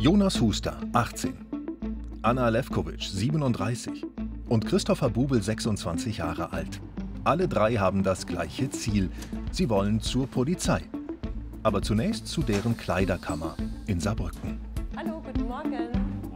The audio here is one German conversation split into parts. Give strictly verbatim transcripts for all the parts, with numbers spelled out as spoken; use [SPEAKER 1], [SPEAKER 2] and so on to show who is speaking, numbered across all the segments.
[SPEAKER 1] Jonas Huster, achtzehn, Anna Lewkowicz, siebenunddreißig und Christopher Bubel, sechsundzwanzig Jahre alt. Alle drei haben das gleiche Ziel. Sie wollen zur Polizei. Aber zunächst zu deren Kleiderkammer in Saarbrücken.
[SPEAKER 2] Hallo, guten Morgen.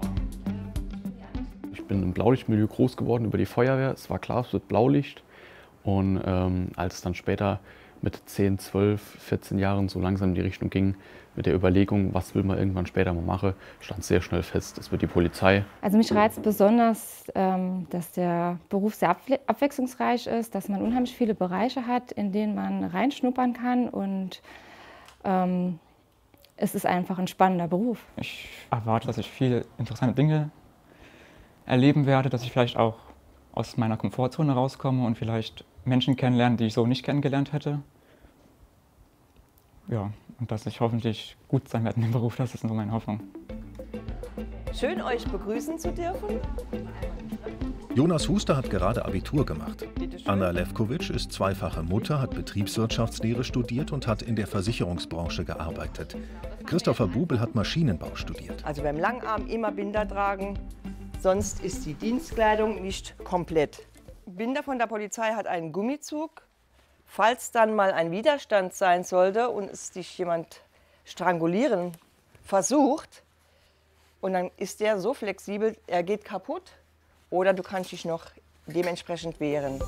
[SPEAKER 3] Ich bin im Blaulichtmilieu groß geworden über die Feuerwehr. Es war klar, es wird Blaulicht. Und ähm, als es dann später mit zehn, zwölf, vierzehn Jahren so langsam in die Richtung ging, mit der Überlegung, was will man irgendwann später mal machen, stand sehr schnell fest, es wird die Polizei.
[SPEAKER 4] Also mich reizt besonders, dass der Beruf sehr abwechslungsreich ist, dass man unheimlich viele Bereiche hat, in denen man reinschnuppern kann, und ähm, es ist einfach ein spannender Beruf.
[SPEAKER 5] Ich erwarte, dass ich viele interessante Dinge erleben werde, dass ich vielleicht auch aus meiner Komfortzone rauskomme und vielleicht Menschen kennenlernen, die ich so nicht kennengelernt hätte. Ja, und dass ich hoffentlich gut sein werde in dem Beruf, das ist nur meine Hoffnung.
[SPEAKER 2] Schön, euch begrüßen zu dürfen.
[SPEAKER 1] Jonas Huster hat gerade Abitur gemacht. Anna Lewkowicz ist zweifache Mutter, hat Betriebswirtschaftslehre studiert und hat in der Versicherungsbranche gearbeitet. Christopher Bubel hat Maschinenbau studiert.
[SPEAKER 2] Also beim Langarm immer Binder tragen, sonst ist die Dienstkleidung nicht komplett. Binder von der Polizei hat einen Gummizug. Falls dann mal ein Widerstand sein sollte und es dich jemand strangulieren versucht, und dann ist der so flexibel, er geht kaputt, oder du kannst dich noch dementsprechend wehren.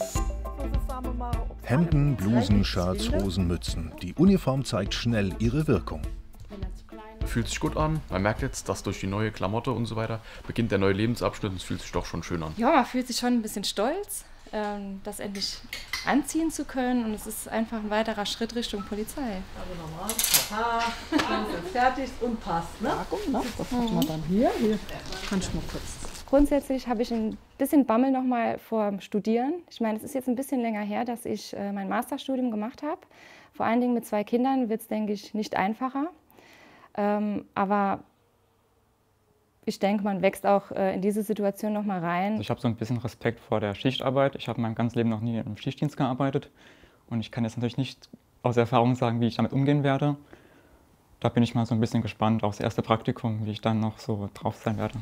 [SPEAKER 1] Hemden, Blusen, Shirts, Hosen, Mützen. Die Uniform zeigt schnell ihre Wirkung.
[SPEAKER 3] Fühlt sich gut an. Man merkt jetzt, dass durch die neue Klamotte und so weiter beginnt der neue Lebensabschnitt und es fühlt sich doch schon schön an.
[SPEAKER 4] Ja, man fühlt sich schon ein bisschen stolz, das endlich anziehen zu können, und es ist einfach ein weiterer Schritt Richtung Polizei.
[SPEAKER 2] Also nochmal, haha, dann ist fertig und passt, ne? Ja, guck mal, das machen wir dann hier. Hier kannst du mal kurz.
[SPEAKER 4] Grundsätzlich habe ich ein bisschen Bammel noch mal vor dem Studieren. Ich meine, es ist jetzt ein bisschen länger her, dass ich äh, mein Masterstudium gemacht habe. Vor allen Dingen mit zwei Kindern wird es, denke ich, nicht einfacher. Ähm, aber ich denke, man wächst auch äh, in diese Situation noch mal rein.
[SPEAKER 5] Also ich habe so ein bisschen Respekt vor der Schichtarbeit. Ich habe mein ganzes Leben noch nie im Schichtdienst gearbeitet. Und ich kann jetzt natürlich nicht aus Erfahrung sagen, wie ich damit umgehen werde. Da bin ich mal so ein bisschen gespannt, auch das erste Praktikum, wie ich dann noch so drauf sein werde.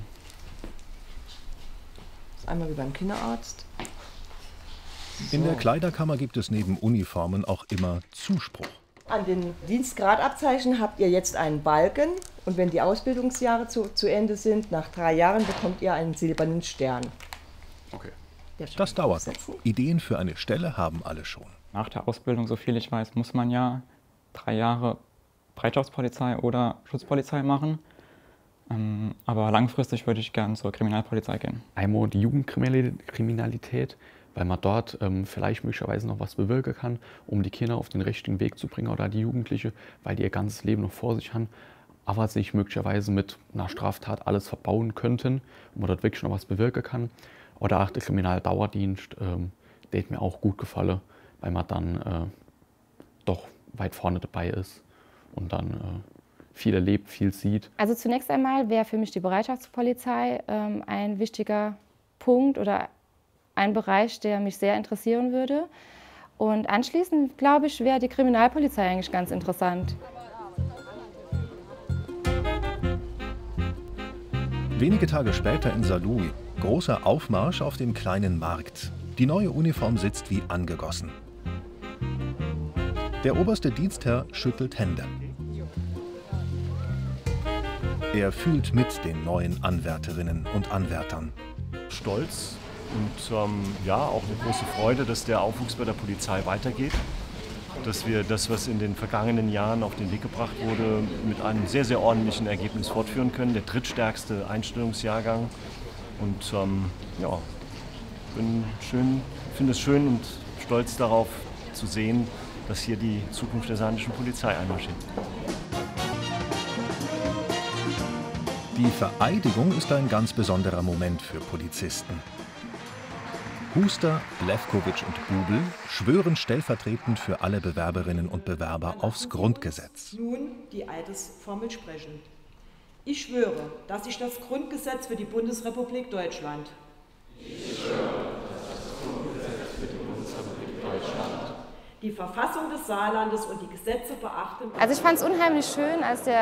[SPEAKER 2] Einmal wie beim Kinderarzt. So.
[SPEAKER 1] In der Kleiderkammer gibt es neben Uniformen auch immer Zuspruch.
[SPEAKER 2] An den Dienstgradabzeichen habt ihr jetzt einen Balken, und wenn die Ausbildungsjahre zu, zu Ende sind, nach drei Jahren bekommt ihr einen silbernen Stern.
[SPEAKER 3] Okay.
[SPEAKER 1] Das dauert noch. Ideen für eine Stelle haben alle schon.
[SPEAKER 5] Nach der Ausbildung, soviel ich weiß, muss man ja drei Jahre Bereitschaftspolizei oder Schutzpolizei machen. Ähm, aber langfristig würde ich gerne zur Kriminalpolizei gehen.
[SPEAKER 3] Einmal die Jugendkriminalität, weil man dort ähm, vielleicht möglicherweise noch was bewirken kann, um die Kinder auf den richtigen Weg zu bringen, oder die Jugendliche, weil die ihr ganzes Leben noch vor sich haben, aber sich möglicherweise mit einer Straftat alles verbauen könnten und man dort wirklich noch was bewirken kann. Oder auch der Kriminaldauerdienst, ähm, der hat mir auch gut gefallen, weil man dann äh, doch weit vorne dabei ist und dann äh, viel erlebt, viel sieht.
[SPEAKER 4] Also zunächst einmal wäre für mich die Bereitschaftspolizei ähm, ein wichtiger Punkt oder ein Bereich, der mich sehr interessieren würde. Und anschließend, glaube ich, wäre die Kriminalpolizei eigentlich ganz interessant.
[SPEAKER 1] Wenige Tage später in Saarlouis. Großer Aufmarsch auf dem kleinen Markt. Die neue Uniform sitzt wie angegossen. Der oberste Dienstherr schüttelt Hände. Er fühlt mit den neuen Anwärterinnen und Anwärtern.
[SPEAKER 6] Stolz und ähm, ja, auch eine große Freude, dass der Aufwuchs bei der Polizei weitergeht. Dass wir das, was in den vergangenen Jahren auf den Weg gebracht wurde, mit einem sehr, sehr ordentlichen Ergebnis fortführen können. Der drittstärkste Einstellungsjahrgang. Und ähm, ja, bin schön, finde es schön und stolz darauf zu sehen, dass hier die Zukunft der saarländischen Polizei einmarschiert.
[SPEAKER 1] Die Vereidigung ist ein ganz besonderer Moment für Polizisten. Huster, Lewkowicz und Bubel schwören stellvertretend für alle Bewerberinnen und Bewerber aufs Grundgesetz.
[SPEAKER 7] Nun die Eidesformel sprechen. Ich schwöre, dass ich das Grundgesetz für die Bundesrepublik Deutschland. Ich schwöre, dass ich das Grundgesetz für die Bundesrepublik Deutschland. Die Verfassung des Saarlandes und die Gesetze beachten.
[SPEAKER 4] Also ich fand es unheimlich schön, als der